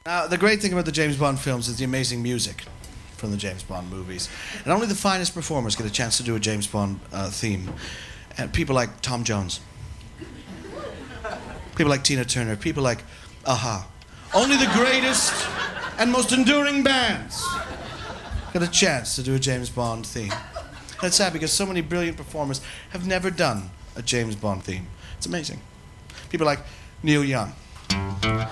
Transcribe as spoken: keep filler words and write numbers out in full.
Now, the great thing about the James Bond films is the amazing music from the James Bond movies. And only the finest performers get a chance to do a James Bond uh, theme. And people like Tom Jones. People like Tina Turner. People like Aha. Only the greatest and most enduring bands get a chance to do a James Bond theme. And it's sad because so many brilliant performers have never done a James Bond theme. It's amazing. People like Neil Young.